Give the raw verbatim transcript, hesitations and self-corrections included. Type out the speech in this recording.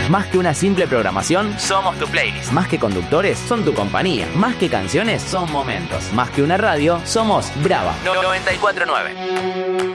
Más que una simple programación, somos tu playlist. Más que conductores, son tu compañía. Más que canciones, son momentos. Más que una radio, somos Brava noventa y cuatro punto nueve.